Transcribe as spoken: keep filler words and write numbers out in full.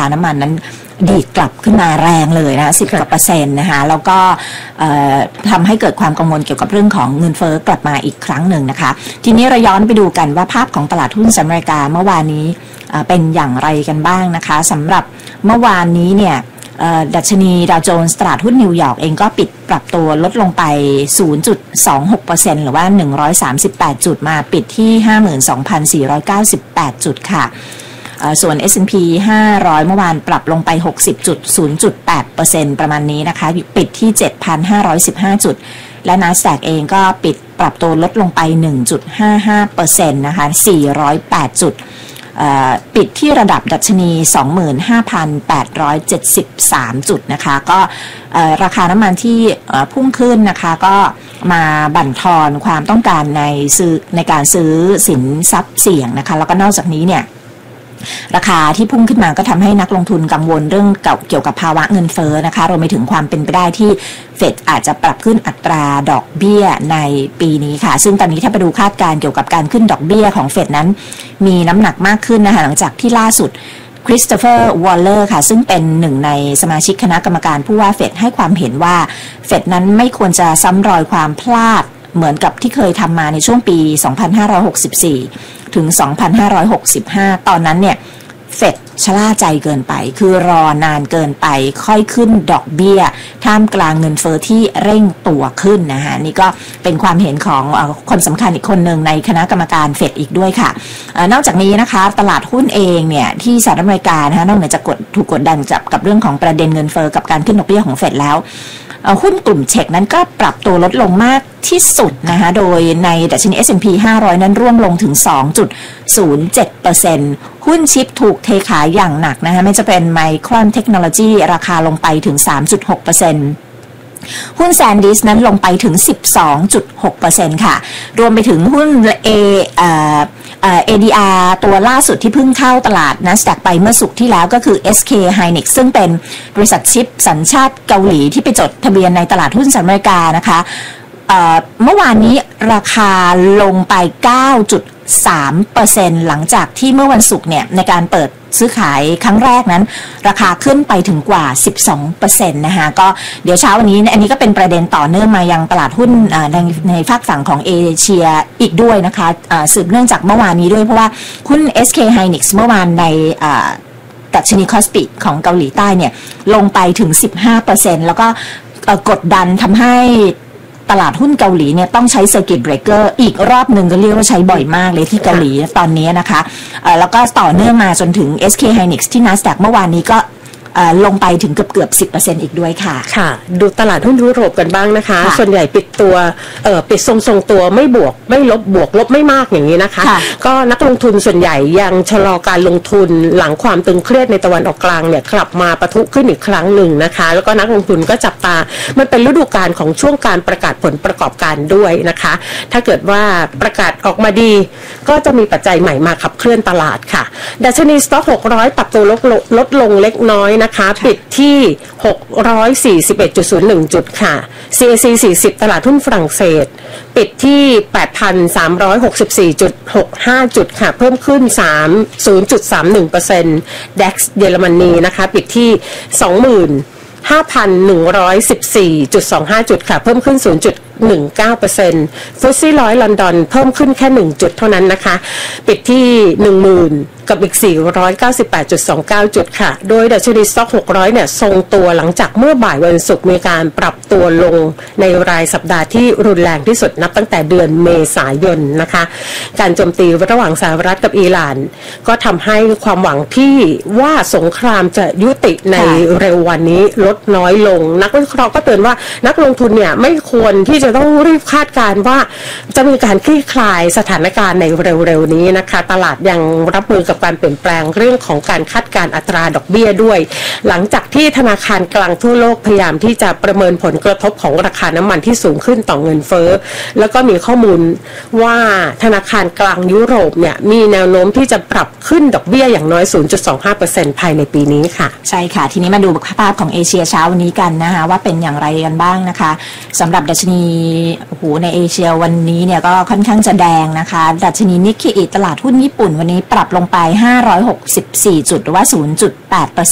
าน้ำมันนั้นดีดกลับขึ้นมาแรงเลยนะสิบกว่าเปอร์เซ็นต์นะคะแล้วก็ทำให้เกิดความกังวลเกี่ยวกับเรื่องของเงินเฟ้อกลับมาอีกครั้งหนึ่งนะคะทีนี้เราย้อนไปดูกันว่าภาพของตลาดหุ้นสหรัฐอเมริกาเมื่อวานนี้เป็นอย่างไรกันบ้างนะคะสำหรับเมื่อวานนี้เนี่ยดัชนีดาวโจนส์ตลาดหุ้นนิวยอร์กเองก็ปิดปรับตัวลดลงไป ศูนย์จุดสองหกเปอร์เซ็นต์ หรือว่าหนึ่งร้อยสามสิบแปดจุดมาปิดที่ ห้าหมื่นสองพันสี่ร้อยเก้าสิบแปด จุดค่ะส่วน เอส แอนด์ พี ห้าร้อยเมื่อวานปรับลงไป หกสิบจุด ศูนย์จุดแปดเปอร์เซ็นต์ ประมาณนี้นะคะปิดที่ เจ็ดพันห้าร้อยสิบห้า จุดและ NASDAQ เองก็ปิดปรับตัวลดลงไป หนึ่งจุดห้าห้าเปอร์เซ็นต์ นะคะสี่ร้อยแปดจุดปิดที่ระดับดัชนี สองหมื่นห้าพันแปดร้อยเจ็ดสิบสาม จุดนะคะก็ราคาน้ำมันที่พุ่งขึ้นนะคะก็มาบั่นทอนความต้องการในซื้อในการซื้อสินทรัพย์เสี่ยงนะคะแล้วก็นอกจากนี้เนี่ยราคาที่พุ่งขึ้นมาก็ทำให้นักลงทุนกังวลเรื่องเกี่ยวกับภาวะเงินเฟ้อนะคะรวมไปถึงความเป็นไปได้ที่เฟดอาจจะปรับขึ้นอัตราดอกเบี้ยในปีนี้ค่ะซึ่งตอนนี้ถ้าไปดูคาดการณ์เกี่ยวกับการขึ้นดอกเบี้ยของเฟดนั้นมีน้ำหนักมากขึ้นนะคะหลังจากที่ล่าสุดคริสโตเฟอร์วอลเลอร์ค่ะซึ่งเป็นหนึ่งในสมาชิกคณะกรรมการผู้ว่าเฟดให้ความเห็นว่าเฟดนั้นไม่ควรจะซ้ำรอยความพลาดเหมือนกับที่เคยทำมาในช่วงปี สองพันห้าร้อยหกสิบสี่ ถึง สองพันห้าร้อยหกสิบห้า ตอนนั้นเนี่ยเฟดชะล่าใจเกินไปคือรอนานเกินไปค่อยขึ้นดอกเบี้ยท่ามกลางเงินเฟ้อที่เร่งตัวขึ้นนะคะนี่ก็เป็นความเห็นของคนสำคัญอีกคนหนึ่งในคณะกรรมการเฟดอีกด้วยค่ะนอกจากนี้นะคะตลาดหุ้นเองเนี่ยที่สหรัฐอเมริกานะคะนอกเหนือจากกดถูกกดดันจับกับเรื่องของประเด็นเงินเฟ้อกับการขึ้นดอกเบี้ยของเฟดแล้วหุ้นกลุ่มเทคนั้นก็ปรับตัวลดลงมากที่สุดนะคะโดยในดัชนี เอส แอนด์ พี ห้าร้อยนั้นร่วงลงถึง สองจุดศูนย์เจ็ดเปอร์เซ็นต์ หุ้นชิปถูกเทขายอย่างหนักนะคะไม่จะเป็น Micron Technology ราคาลงไปถึง สามจุดหกเปอร์เซ็นต์ หุ้นแซนดิสนั้นลงไปถึง สิบสองจุดหกเปอร์เซ็นต์ ค่ะรวมไปถึงหุ้น A เอ่อเอ่อ เอ ดี อาร์ ตัวล่าสุดที่เพิ่งเข้าตลาด NASDAQ ไปเมื่อศุกร์ที่แล้วก็คือ เอส เค Hynix ซึ่งเป็นบริษัทชิปสัญชาติเกาหลีที่ไปจดทะเบียนในตลาดหุ้นสหรัฐอเมริกานะคะเอ่อเมื่อวานนี้ราคาลงไป เก้าจุดสามเปอร์เซ็นต์ หลังจากที่เมื่อวันศุกร์เนี่ยในการเปิดซื้อขายครั้งแรกนั้นราคาขึ้นไปถึงกว่า สิบสองเปอร์เซ็นต์ นะคะก็เดี๋ยวเช้าวันนี้อันนี้ก็เป็นประเด็นต่อเนื่องมายังตลาดหุ้นในในฝากฝั่งของเอเชียอีกด้วยนะคะสืบเนื่องจากเมื่อวานนี้ด้วยเพราะว่าหุ้น เอส เค Hynix เมื่อวานในดัชนีคอสปิของเกาหลีใต้เนี่ยลงไปถึง สิบห้าเปอร์เซ็นต์ แล้วก็กดดันทำให้ตลาดหุ้นเกาหลีเนี่ยต้องใช้ Circuit Breaker อีกรอบหนึ่งก็เรียกว่าใช้บ่อยมากเลยที่เกาหลีตอนนี้นะคะแล้วก็ต่อเนื่องมาจนถึง เอส เค Hynix ที่ NASDAQ เมื่อวานนี้ก็ลงไปถึงเกือบเกือบ สิบเปอร์เซ็นต์ อีกด้วยค่ะค่ะดูตลาดหุ้นยุโรปกันบ้างนะคะส่วนใหญ่ปิดตัวเอ่อปิดทรงๆตัวไม่บวกไม่ลบบวกลบไม่มากอย่างนี้นะคะก็นักลงทุนส่วนใหญ่ยังชะลอการลงทุนหลังความตึงเครียดในตะวันออกกลางเนี่ยกลับมาปะทุขึ้นอีกครั้งหนึ่งนะคะแล้วก็นักลงทุนก็จับตามันเป็นฤดูกาลของช่วงการประกาศผลประกอบการด้วยนะคะถ้าเกิดว่าประกาศออกมาดีก็จะมีปัจจัยใหม่มาขับเคลื่อนตลาดค่ะดัชนี Stock หกร้อยปรับตัวลดลดลงเล็กน้อยนะคะปิดที่ หกร้อยสี่สิบเอ็ดจุดศูนย์หนึ่ง จุดค่ะ ซี เอ ซี สี่สิบตลาดหุ้นฝรั่งเศสปิดที่ แปดพันสามร้อยหกสิบสี่จุดหกห้า จุดค่ะเพิ่มขึ้น ศูนย์จุดสามหนึ่งเปอร์เซ็นต์ ดัค เยอรมนีนะคะปิดที่ สองหมื่นห้าพันหนึ่งร้อยสิบสี่จุดสองห้า จุดค่ะเพิ่มขึ้น ศูนย์จุดหนึ่งเก้าเปอร์เซ็นต์ ฟุตซี่ร้อยลอนดอนเพิ่มขึ้นแค่หนึ่งจุดเท่านั้นนะคะปิดที่ หนึ่งหมื่น กับอีก สี่ร้อยเก้าสิบแปดจุดสองเก้า จุดค่ะโดยดัชนีสต็อกหกร้อยเนี่ยทรงตัวหลังจากเมื่อบ่ายวันศุกร์มีการปรับตัวลงในรายสัปดาห์ที่รุนแรงที่สุดนับตั้งแต่เดือนเมษายนนะคะการโจมตีระหว่างสหรัฐกับอิหร่านก็ทำให้ความหวังที่ว่าสงครามจะยุติในเร็ววันนี้ลดน้อยลงนักวิเคราะห์ก็เตือนว่านักลงทุนเนี่ยไม่ควรที่จะต้องรีบคาดการณ์ว่าจะมีการคลี่คลายสถานการณ์ในเร็วๆนี้นะคะตลาดยังรับมือกับการเปลี่ยนแปลงเรื่องของการคาดการณ์อัตราดอกเบี้ยด้วยหลังจากที่ธนาคารกลางทั่วโลกพยายามที่จะประเมินผลกระทบของราคาน้ำมันที่สูงขึ้นต่อเงินเฟ้อแล้วก็มีข้อมูลว่าธนาคารกลางยุโรปเนี่ยมีแนวโน้มที่จะปรับขึ้นดอกเบี้ยอย่างน้อย ศูนย์จุดสองห้าเปอร์เซ็นต์ ภายในปีนี้ค่ะใช่ค่ะทีนี้มาดูภาพของเอเชียเช้าวันนี้กันนะคะว่าเป็นอย่างไรกันบ้างนะคะสำหรับดัชนีโอ้โหในเอเชียวันนี้เนี่ยก็ค่อนข้างจะแดงนะคะดัชนีนิกเกอิตลาดหุ้นญี่ปุ่นวันนี้ปรับลงไปห้าร้อยหกสิบสี่จุดหรือว่า ศูนย์จุดแปดเปอร์เซ็นต์